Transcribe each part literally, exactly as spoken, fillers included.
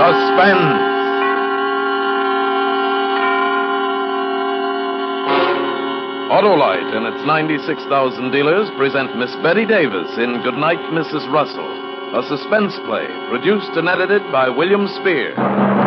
Suspense. Autolite and its ninety-six thousand dealers present Miss Betty Davis in Goodnight, Missus Russell, a suspense play produced and edited by William Spear.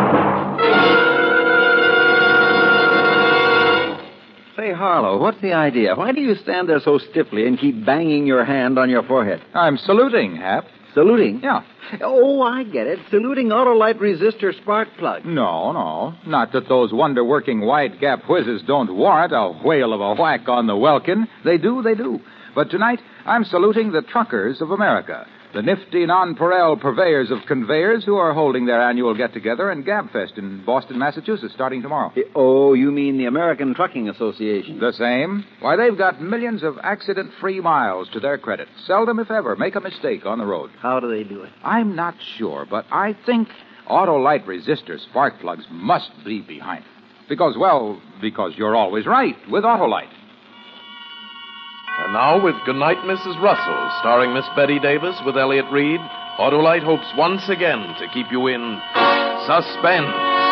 Say, Harlow, what's the idea? Why do you stand there so stiffly and keep banging your hand on your forehead? I'm saluting, Hap. Saluting? Yeah. Oh, I get it. Saluting Autolite resistor spark plug. No, no. Not that those wonder-working wide gap whizzes don't warrant a whale of a whack on the welkin. They do, they do. But tonight, I'm saluting the truckers of America, the nifty nonpareil purveyors of conveyors who are holding their annual get-together and Gabfest in Boston, Massachusetts, starting tomorrow. Oh, you mean the American Trucking Association? The same. Why, they've got millions of accident-free miles to their credit. Seldom, if ever, make a mistake on the road. How do they do it? I'm not sure, but I think Autolite resistor spark plugs must be behind it. Because, well, because you're always right with Autolite. And now, with Goodnight, Missus Russell, starring Miss Betty Davis with Elliott Reed, Autolite hopes once again to keep you in suspense.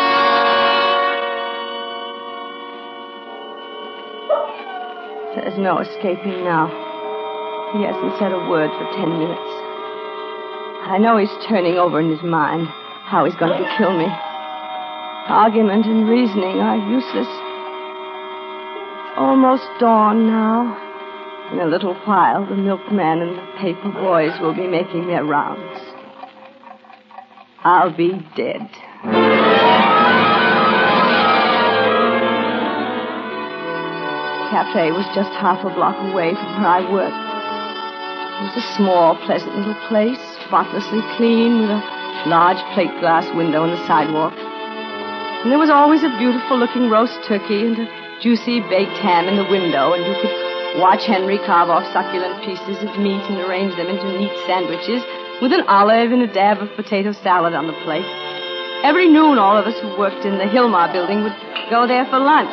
There's no escaping now. He hasn't said a word for ten minutes. I know he's turning over in his mind how he's going to kill me. Argument and reasoning are useless. It's almost dawn now. In a little while, the milkman and the paper boys will be making their rounds. I'll be dead. Cafe was just half a block away from where I worked. It was a small, pleasant little place, spotlessly clean, with a large plate glass window on the sidewalk. And there was always a beautiful-looking roast turkey and a juicy baked ham in the window, and you could watch Henry carve off succulent pieces of meat and arrange them into neat sandwiches with an olive and a dab of potato salad on the plate. Every noon, all of us who worked in the Hilmar building would go there for lunch.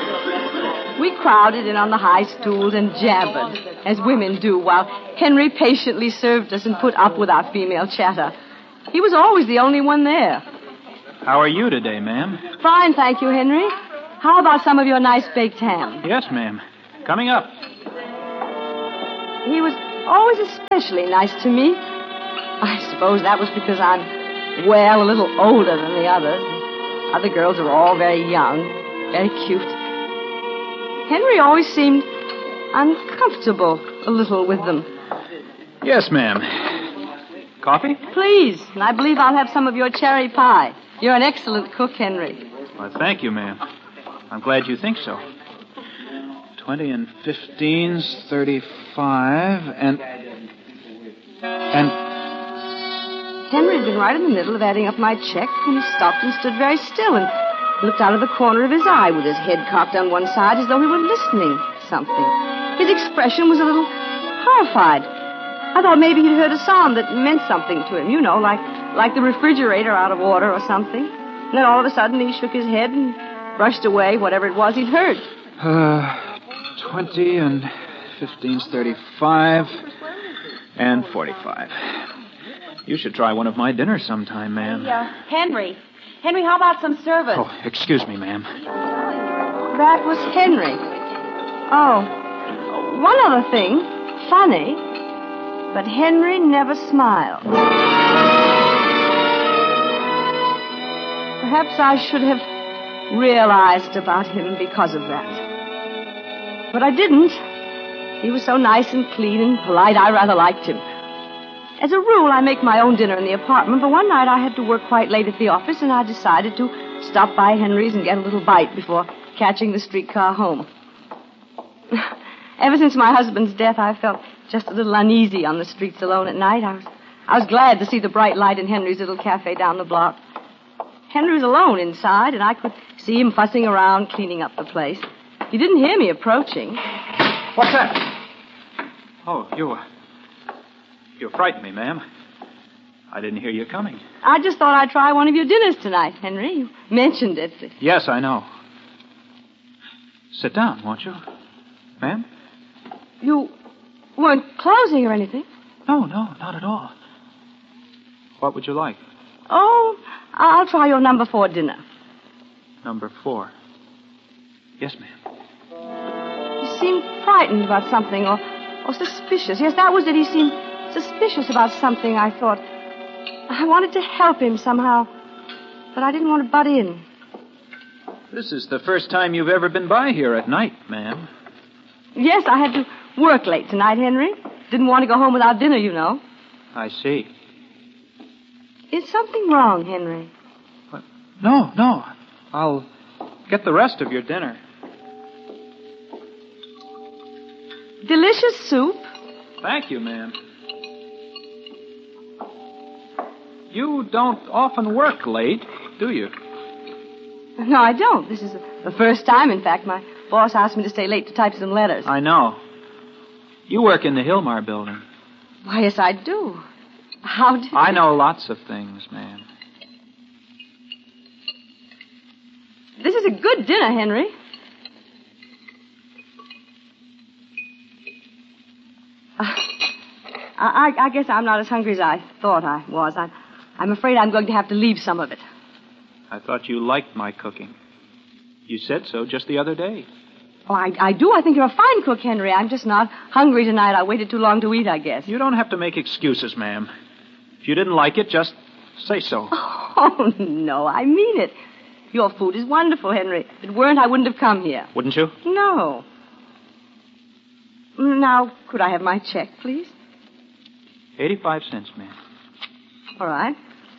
We crowded in on the high stools and jabbered, as women do, while Henry patiently served us and put up with our female chatter. He was always the only one there. How are you today, ma'am? Fine, thank you, Henry. How about some of your nice baked ham? Yes, ma'am. Coming up. He was always especially nice to me. I suppose that was because I'm, well, a little older than the others. Other girls are all very young, very cute. Henry always seemed uncomfortable a little with them. Yes, ma'am. Coffee? Please, and I believe I'll have some of your cherry pie. You're an excellent cook, Henry. Well, thank you, ma'am. I'm glad you think so. Twenty and fifteen's thirty-five, and... And... Henry had been right in the middle of adding up my check when he stopped and stood very still and looked out of the corner of his eye with his head cocked on one side as though he were listening to something. His expression was a little horrified. I thought maybe he'd heard a sound that meant something to him, you know, like, like the refrigerator out of order or something. And then all of a sudden he shook his head and brushed away whatever it was he'd heard. Uh... Twenty and fifteen's thirty-five and forty-five. You should try one of my dinners sometime, ma'am. Yeah, Henry. Henry, how about some service? Oh, excuse me, ma'am. That was Henry. Oh, one other thing. Funny, but Henry never smiled. Perhaps I should have realized about him because of that. But I didn't. He was so nice and clean and polite, I rather liked him. As a rule, I make my own dinner in the apartment, but one night I had to work quite late at the office, and I decided to stop by Henry's and get a little bite before catching the streetcar home. Ever since my husband's death, I felt just a little uneasy on the streets alone at night. I was, I was glad to see the bright light in Henry's little cafe down the block. Henry was alone inside, and I could see him fussing around, cleaning up the place. He didn't hear me approaching. What's that? Oh, you... Uh, you frightened me, ma'am. I didn't hear you coming. I just thought I'd try one of your dinners tonight, Henry. You mentioned it. Yes, I know. Sit down, won't you? Ma'am? You weren't closing or anything? No, no, not at all. What would you like? Oh, I'll try your number four dinner. Number four. Yes, ma'am. He seemed frightened about something, or, or suspicious. Yes, that was it. He seemed suspicious about something, I thought. I wanted to help him somehow, but I didn't want to butt in. This is the first time you've ever been by here at night, ma'am. Yes, I had to work late tonight, Henry. Didn't want to go home without dinner, you know. I see. Is something wrong, Henry? What? No, no. I'll get the rest of your dinner. Delicious soup. Thank you, ma'am. You don't often work late, do you? No, I don't. This is the first time, in fact. My boss asked me to stay late to type some letters. I know. You work in the Hillmar building. Why, yes, I do. How did I know lots of things, ma'am. This is a good dinner, Henry. Uh, I, I guess I'm not as hungry as I thought I was. I'm, I'm afraid I'm going to have to leave some of it. I thought you liked my cooking. You said so just the other day. Oh, I, I do. I think you're a fine cook, Henry. I'm just not hungry tonight. I waited too long to eat, I guess. You don't have to make excuses, ma'am. If you didn't like it, just say so. Oh, no, I mean it. Your food is wonderful, Henry. If it weren't, I wouldn't have come here. Wouldn't you? No. Now, could I have my check, please? Eighty-five cents, ma'am. All right.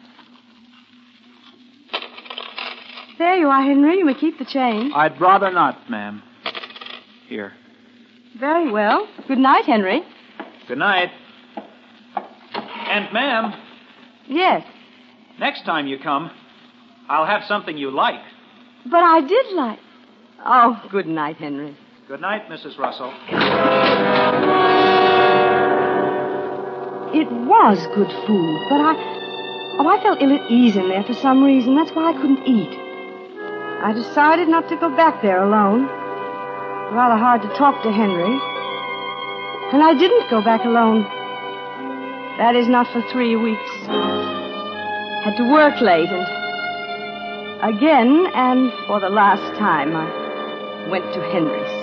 There you are, Henry. You may keep the change. I'd rather not, ma'am. Here. Very well. Good night, Henry. Good night. And, ma'am, Yes. next time you come, I'll have something you like. But I did like... Oh, good night, Henry. Good night, Missus Russell. It was good food, but I... Oh, I felt ill at ease in there for some reason. That's why I couldn't eat. I decided not to go back there alone. Rather hard to talk to Henry. And I didn't go back alone. That is, not for three weeks. Had to work late, and again, and for the last time, I went to Henry's.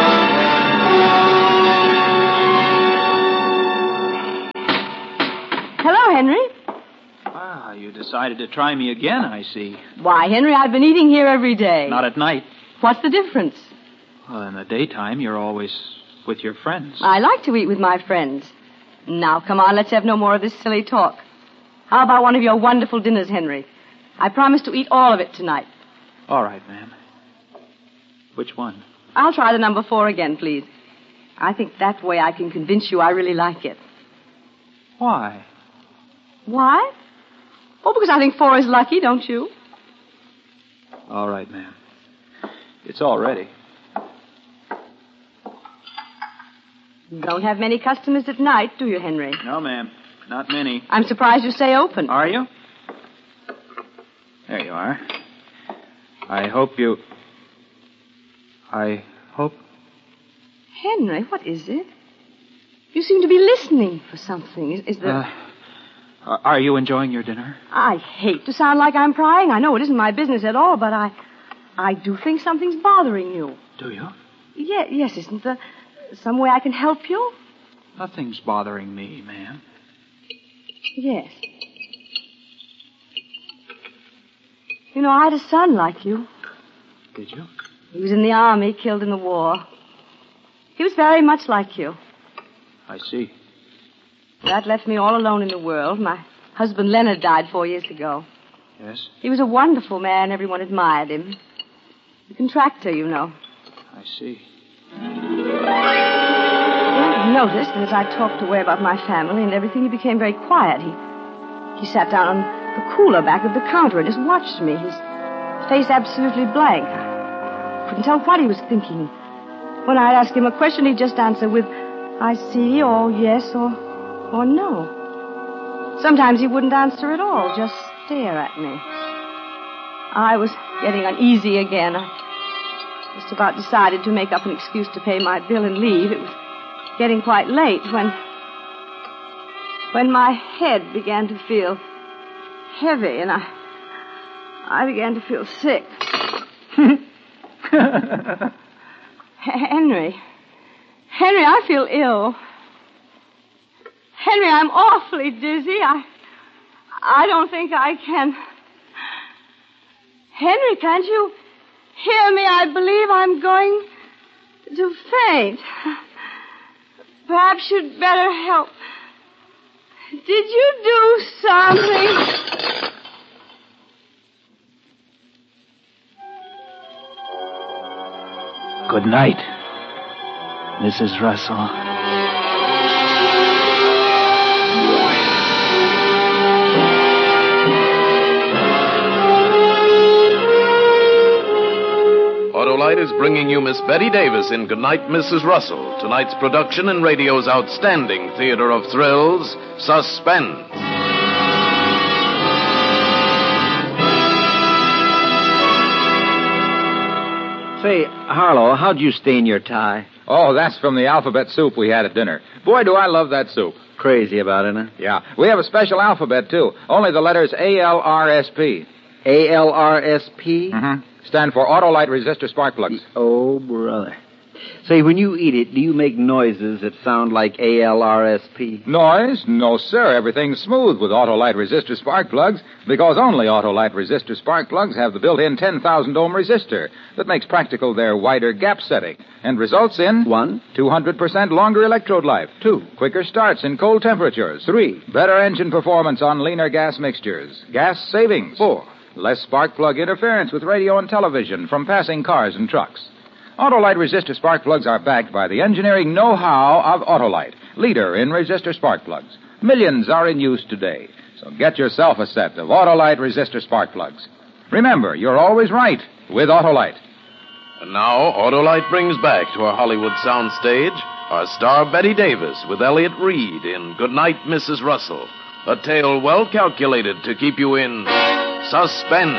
Hello, Henry. Ah, you decided to try me again, I see. Why, Henry, I've been eating here every day. Not at night. What's the difference? Well, in the daytime, you're always with your friends. I like to eat with my friends. Now, come on, let's have no more of this silly talk. How about one of your wonderful dinners, Henry? I promise to eat all of it tonight. All right, ma'am. Which one? I'll try the number four again, please. I think that way I can convince you I really like it. Why? Why? Oh, because I think four is lucky, don't you? All right, ma'am. It's all ready. Don't have many customers at night, do you, Henry? No, ma'am. Not many. I'm surprised you stay open. Are you? There you are. I hope you... I hope... Henry, what is it? You seem to be listening for something. Is, is there... Uh, are you enjoying your dinner? I hate to sound like I'm prying. I know it isn't my business at all, but I... I do think something's bothering you. Do you? Yeah, yes, isn't there some way I can help you? Nothing's bothering me, ma'am. Yes. You know, I had a son like you. Did you? He was in the army, killed in the war. He was very much like you. I see. That left me all alone in the world. My husband Leonard died four years ago. Yes? He was a wonderful man. Everyone admired him. A contractor, you know. I see. I noticed that as I talked away about my family and everything, he became very quiet. He he sat down on the cooler back of the counter and just watched me, his face absolutely blank. I couldn't tell what he was thinking. When I'd ask him a question, he'd just answer with, I see, or yes, or, or no. Sometimes he wouldn't answer at all, just stare at me. I was getting uneasy again. I just about decided to make up an excuse to pay my bill and leave. It was getting quite late when... when my head began to feel heavy, and I, I began to feel sick. Henry. Henry, I feel ill. Henry, I'm awfully dizzy. I, I don't think I can. Henry, can't you hear me? I believe I'm going to faint. Perhaps you'd better help. Did you do something? Good night, Missus Russell. Autolite is bringing you Miss Betty Davis in Goodnight, Missus Russell, tonight's production in radio's outstanding theater of thrills, Suspense. Say, Harlow, how'd you stain your tie? Oh, that's from the alphabet soup we had at dinner. Boy, do I love that soup. Crazy about it, huh? Yeah. We have a special alphabet, too. Only the letters A L R S P. A L R S P? Mm-hmm. Stand for Autolite Resistor Spark Plugs. Oh, brother. Say, when you eat it, do you make noises that sound like A L R S P? Noise? No, sir. Everything's smooth with Autolite Resistor Spark Plugs because only Autolite Resistor Spark Plugs have the built-in ten thousand ohm resistor that makes practical their wider gap setting and results in... One. two hundred percent longer electrode life. Two. Quicker starts in cold temperatures. Three. Better engine performance on leaner gas mixtures. Gas savings. Four. Less spark plug interference with radio and television from passing cars and trucks. Autolite resistor spark plugs are backed by the engineering know-how of Autolite, leader in resistor spark plugs. Millions are in use today, so get yourself a set of Autolite resistor spark plugs. Remember, you're always right with Autolite. And now, Autolite brings back to our Hollywood soundstage our star Betty Davis with Elliot Reed in Goodnight, Missus Russell, a tale well calculated to keep you in suspense.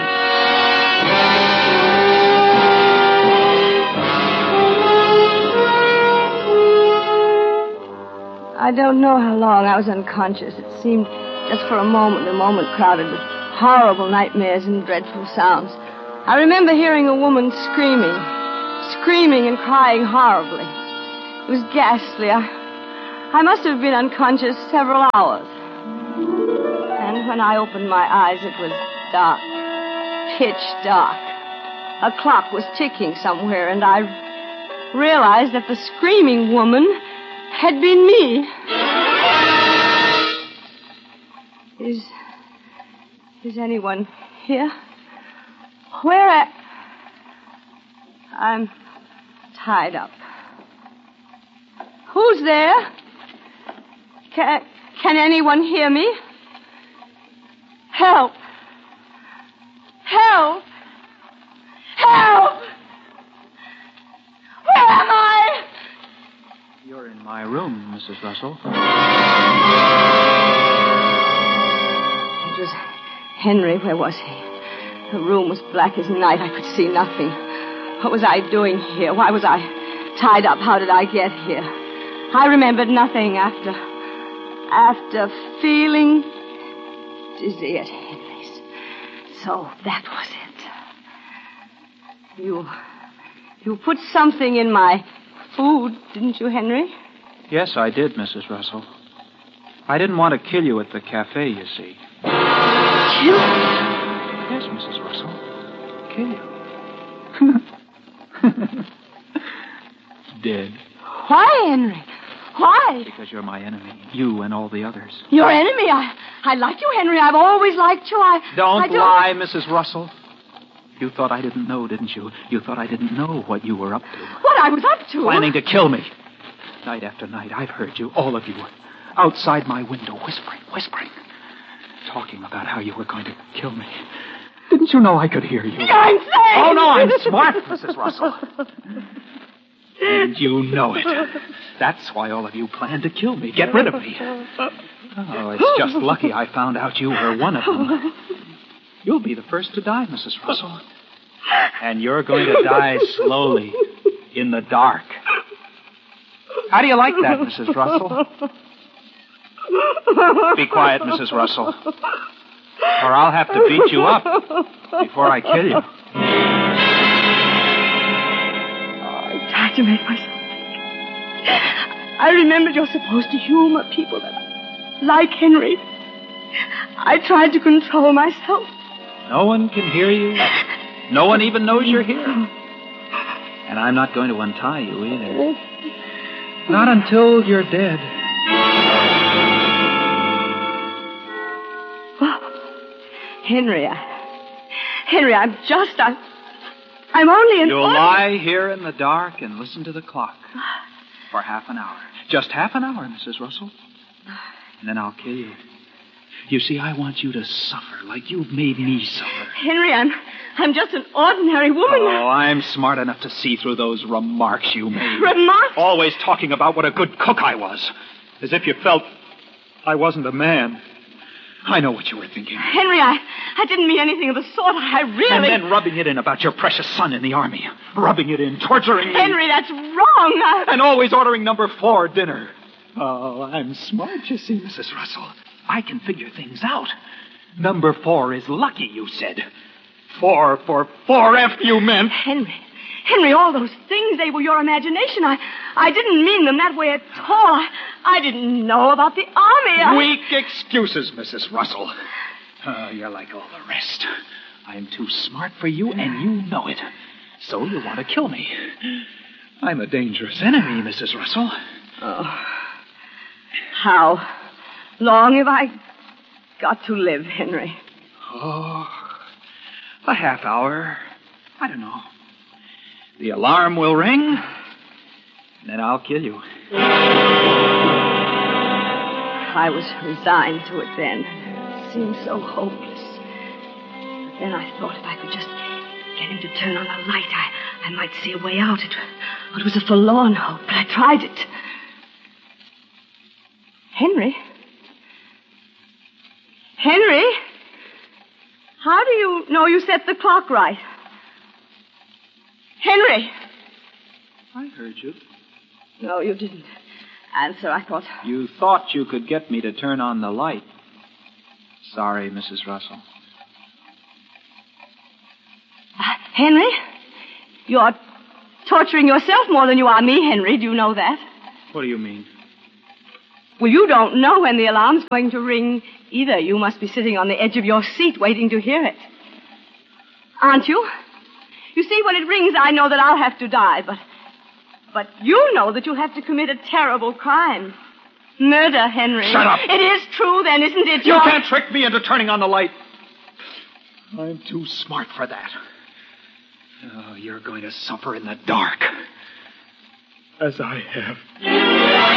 I don't know how long I was unconscious. It seemed just for a moment, the moment crowded with horrible nightmares and dreadful sounds. I remember hearing a woman screaming, screaming and crying horribly. It was ghastly. I, I must have been unconscious several hours. And when I opened my eyes, it was dark, pitch dark. A clock was ticking somewhere, and I realized that the screaming woman had been me. Is... is anyone here? Where I... I'm tied up. Who's there? Can, can anyone hear me? Help! Help! Help! Where am I? You're in my room, Missus Russell. It was Henry. Where was he? The room was black as night. I could see nothing. What was I doing here? Why was I tied up? How did I get here? I remembered nothing after... after feeling dizzy at Henry's. So that was it. You... you put something in my food, didn't you, Henry? Yes, I did, Missus Russell. I didn't want to kill you at the cafe, you see. Kill? Yes, Missus Russell. Kill you. Dead. Why, Henry? Why? Because you're my enemy. You and all the others. Your enemy? I, I like you, Henry. I've always liked you. I Don't, I don't lie, Missus Russell. You thought I didn't know, didn't you? You thought I didn't know what you were up to. What I was up to? Planning to kill me. Night after night, I've heard you, all of you, outside my window, whispering, whispering, talking about how you were going to kill me. Didn't you know I could hear you? I'm saying... Oh, no, I'm smart, Missus Russell. And you know it. That's why all of you planned to kill me, get rid of me. Oh, it's just lucky I found out you were one of them. You'll be the first to die, Missus Russell. And you're going to die slowly, in the dark. How do you like that, Missus Russell? Be quiet, Missus Russell. or I'll have to beat you up before I kill you. Oh, I tried to make myself think. I remembered you're supposed to humor people that are like Henry. I tried to control myself. No one can hear you. No one even knows you're here. And I'm not going to untie you either. Not until you're dead. Henry, I, Henry, I'm just, I, I'm only an... You'll orphan. lie here in the dark and listen to the clock for half an hour. Just half an hour, Missus Russell. And then I'll kill you. You see, I want you to suffer like you've made me suffer. Henry, I'm, I'm just an ordinary woman. Oh, I'm smart enough to see through those remarks you made. Remarks? Always talking about what a good cook I was. As if you felt I wasn't a man. I know what you were thinking. Henry, I, I didn't mean anything of the sort. I really... And then rubbing it in about your precious son in the army. Rubbing it in, torturing me. Henry, that's wrong. I... And always ordering number four dinner. Oh, I'm smart, you see, Missus Russell. I can figure things out. Number four is lucky, you said. Four for four F, you meant. Henry, Henry, all those things, they were your imagination. I, I didn't mean them that way at all. I, I didn't know about the army. I... Weak excuses, Missus Russell. Oh, you're like all the rest. I'm too smart for you, and you know it. So you want to kill me. I'm a dangerous enemy, Missus Russell. Oh. How long have I got to live, Henry? Oh, a half hour. I don't know. The alarm will ring, and then I'll kill you. I was resigned to it then. It seemed so hopeless. But then I thought if I could just get him to turn on the light, I, I might see a way out. It, it was a forlorn hope, but I tried it. Henry? Henry? How do you know you set the clock right? Henry! I heard you. No, you didn't answer. I thought... You thought you could get me to turn on the light. Sorry, Missus Russell. Uh, Henry? You're torturing yourself more than you are me, Henry. Do you know that? What do you mean? Well, you don't know when the alarm's going to ring either. You must be sitting on the edge of your seat waiting to hear it. Aren't you? You see, when it rings, I know that I'll have to die, but... But you know that you'll have to commit a terrible crime. Murder, Henry. Shut up! It is true, then, isn't it? You You're... can't trick me into turning on the light. I'm too smart for that. Oh, you're going to suffer in the dark. As I have.